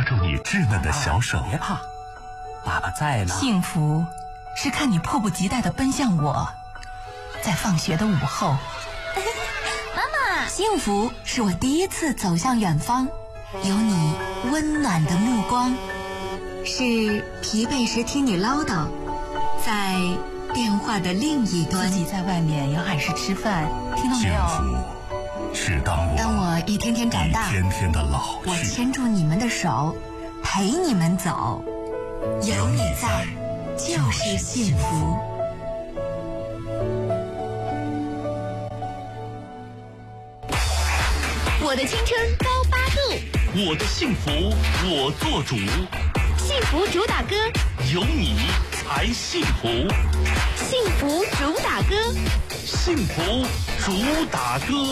住你稚嫩的小手。 别怕，爸爸在呢。 幸福是看你迫不及待地奔向我，在放学的午后。 妈妈， 幸福是我第一次走向远方，有你温暖的目光，是疲惫时听你唠叨，在电话的另一端。 自己在外面要按时吃饭，听到没幸有？ 福是当我一天天长大， 一天天的老去， 我牵住你们的手，陪你们走，有你在就是幸福。 我的青春高八度， 我的幸福我做主， 幸福主打歌， 有你才幸福， 幸福主打歌， 幸福主打歌。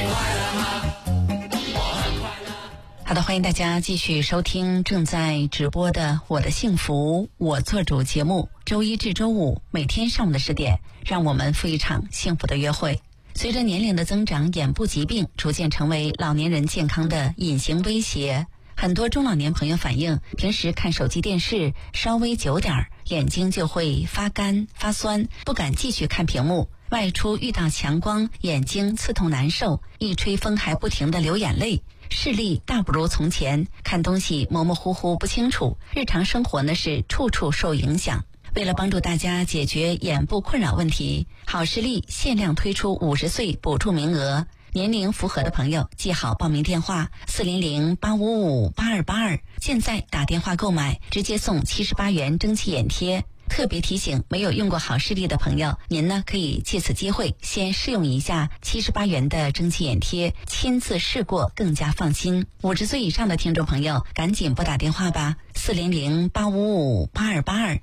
好的，欢迎大家继续收听正在直播的《我的幸福我做主》节目，周一至周五每天上午的10点，让我们赴一场幸福的约会。随着年龄的增长，眼部疾病逐渐成为老年人健康的隐形威胁。很多中老年朋友反映，平时看手机电视稍微久点眼睛就会发干发酸，不敢继续看屏幕，外出遇到强光眼睛刺痛难受，一吹风还不停地流眼泪，视力大不如从前，看东西模模糊糊不清楚，日常生活呢是处处受影响。为了帮助大家解决眼部困扰问题，好视力限量推出50岁补助名额，年龄符合的朋友记好报名电话400-855-8282，现在打电话购买，直接送78元蒸汽眼贴。特别提醒，没有用过好视力的朋友，您呢可以借此机会先试用一下78元的蒸汽眼贴，亲自试过更加放心。50岁以上的听众朋友，赶紧拨打电话吧，400-855-8282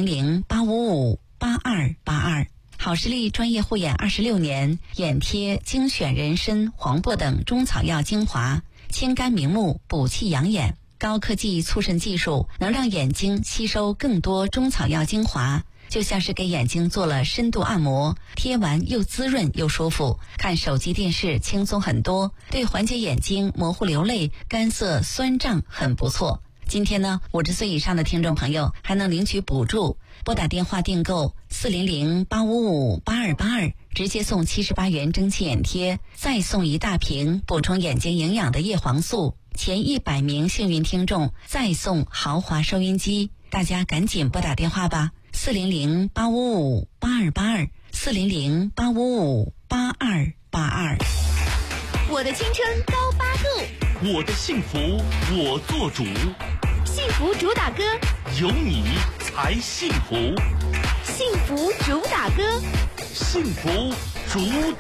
400-855-8282。好视力专业护眼26年，眼贴精选人参、黄柏等中草药精华，清肝明目，补气养眼。高科技促渗技术能让眼睛吸收更多中草药精华，就像是给眼睛做了深度按摩，贴完又滋润又舒服，看手机电视轻松很多，对缓解眼睛模糊流泪、干涩酸胀很不错。今天呢，50岁以上的听众朋友还能领取补助，拨打电话订购400-855-8282，直接送78元蒸汽眼贴，再送一大瓶补充眼睛营养的叶黄素，前100名幸运听众再送豪华收音机。大家赶紧拨打电话吧，400-855-8282 400-855-8282。 我的青春高八度， 我的幸福我做主， 幸福主打歌， 有你才幸福， 幸福主打歌， 幸福主